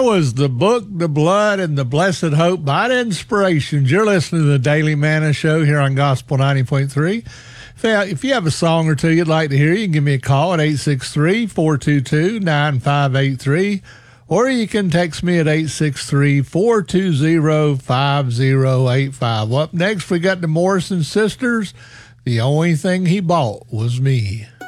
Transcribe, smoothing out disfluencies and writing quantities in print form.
was The Book, the Blood, and the Blessed Hope by the Inspirations. You're listening to the Daily Manna Show here on Gospel 90.3. If you have a song or two you'd like to hear, you can give me a call at 863-422-9583, or you can text me at 863-420-5085. Up next, we got the Morrison Sisters. The only thing he bought was me.